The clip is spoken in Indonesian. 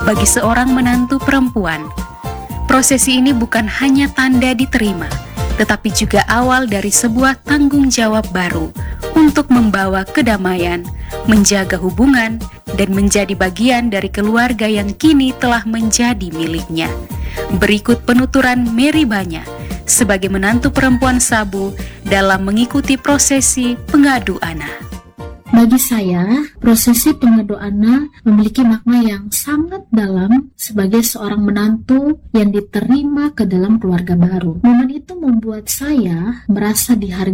bagi seorang menantu perempuan. Prosesi ini bukan hanya tanda diterima, tetapi juga awal dari sebuah tanggung jawab baru untuk membawa kedamaian, menjaga hubungan, dan menjadi bagian dari keluarga yang kini telah menjadi miliknya. Berikut penuturan Mary Banya sebagai menantu perempuan Sabu dalam mengikuti prosesi pengadu ana. Bagi saya, prosesi pengadu ana memiliki makna yang sangat dalam sebagai seorang menantu yang diterima ke dalam keluarga baru. Momen itu membuat saya merasa dihargai